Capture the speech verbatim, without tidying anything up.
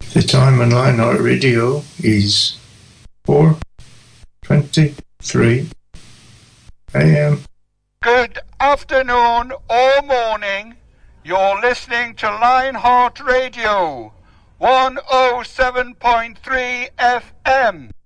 The time on Lionheart Radio is four twenty-three a m. Good afternoon or morning. You're listening to Lionheart Radio, one oh seven point three F M.